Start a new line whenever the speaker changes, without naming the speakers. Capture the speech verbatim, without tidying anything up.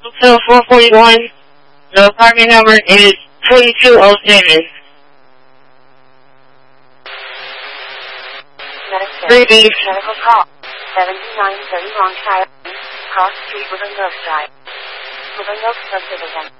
Hotel four forty-one. The apartment number is twenty-two oh seven.
Medical, medical call. seventy-nine thirty Longshire. Cross Street, Woodland Oaks Drive. Woodland Oaks subdivision.